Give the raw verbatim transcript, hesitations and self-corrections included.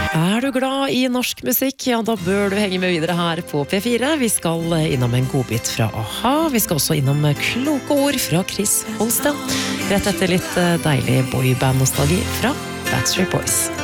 Er du glad i norsk musikk, ja da bør du henge med videre her på P fire. Vi skal innom en godbit fra A-ha. Vi skal også innom kloke ord fra Chris Holsten. Rett etter litt deilig boyband-nostalgi fra Backstreet Boys.